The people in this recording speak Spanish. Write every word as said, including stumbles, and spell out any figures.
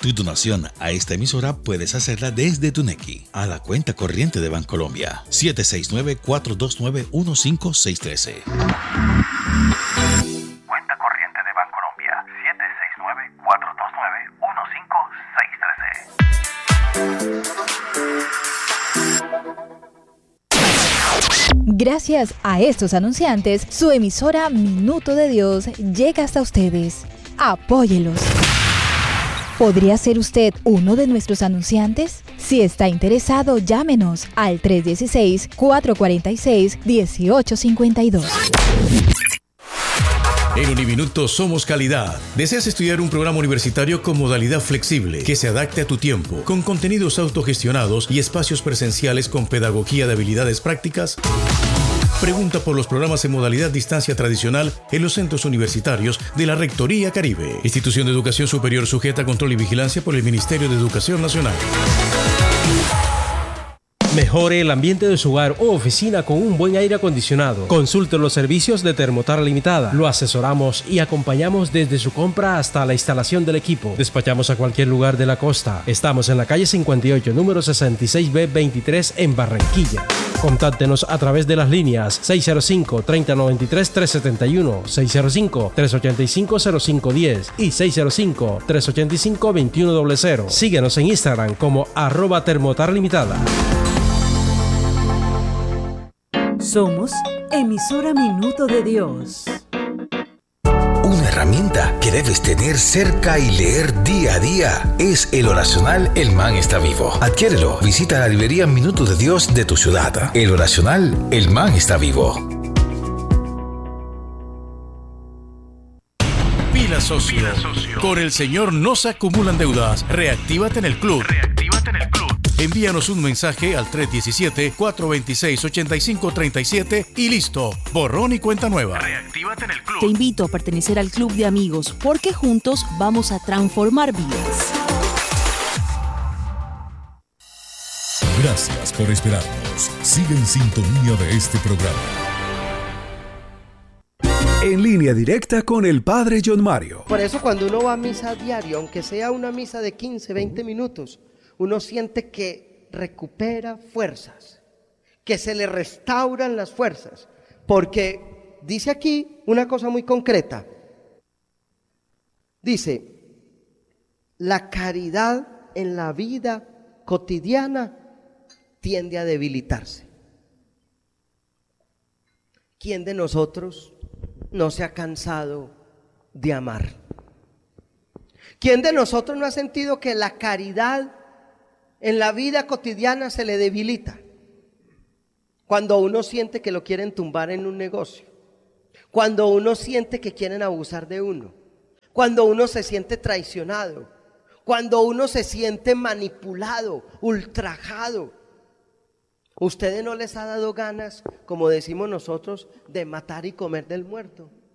Tu donación a esta emisora puedes hacerla desde tu Nequi a la cuenta corriente de Bancolombia siete seis nueve, cuatro dos nueve, uno cinco seis uno tres. Cuenta corriente de Bancolombia siete seis nueve, cuatro dos nueve, uno cinco seis uno. Gracias a estos anunciantes, su emisora Minuto de Dios llega hasta ustedes. Apóyelos. ¿Podría ser usted uno de nuestros anunciantes? Si está interesado, llámenos al tres uno seis, cuatro cuatro seis, uno ocho cinco dos. En Uniminuto somos calidad. ¿Deseas estudiar un programa universitario con modalidad flexible que se adapte a tu tiempo, con contenidos autogestionados y espacios presenciales con pedagogía de habilidades prácticas? Pregunta por los programas en modalidad distancia tradicional en los centros universitarios de la Rectoría Caribe, institución de educación superior sujeta a control y vigilancia por el Ministerio de Educación Nacional. Mejore el ambiente de su hogar o oficina con un buen aire acondicionado. Consulte los servicios de Termotar Limitada. Lo asesoramos y acompañamos desde su compra hasta la instalación del equipo. Despachamos a cualquier lugar de la costa. Estamos en la calle cincuenta y ocho, número sesenta y seis B veintitrés en Barranquilla. Contáctenos a través de las líneas seis cero cinco, tres cero nueve tres, tres siete uno, seis cero cinco, tres ocho cinco, cero cinco uno cero y seis cero cinco, tres ocho cinco, dos uno cero cero. Síguenos en Instagram como arroba Termotar Limitada. Somos emisora Minuto de Dios. Una herramienta que debes tener cerca y leer día a día es el oracional El Man está vivo. Adquiérelo. Visita la librería Minuto de Dios de tu ciudad. El oracional El Man está vivo. Pila Socio. Pila Socio. Con el Señor no se acumulan deudas. Reactívate en el club. Reactívate en el club. Envíanos un mensaje al tres uno siete, cuatro dos seis, ocho cinco tres siete y listo. Borrón y cuenta nueva. Reactívate en el club. Te invito a pertenecer al club de amigos porque juntos vamos a transformar vidas. Gracias por esperarnos. Sigue en sintonía de este programa. En línea directa con el Padre John Mario. Por eso cuando uno va a misa diario, aunque sea una misa de quince, veinte minutos, uno siente que recupera fuerzas, que se le restauran las fuerzas, porque dice aquí una cosa muy concreta. Dice, la caridad en la vida cotidiana tiende a debilitarse. ¿Quién de nosotros no se ha cansado de amar? ¿Quién de nosotros no ha sentido que la caridad en la vida cotidiana se le debilita? Cuando uno siente que lo quieren tumbar en un negocio, cuando uno siente que quieren abusar de uno, cuando uno se siente traicionado, cuando uno se siente manipulado, ultrajado. ¿Ustedes no les ha dado ganas, como decimos nosotros, de matar y comer del muerto?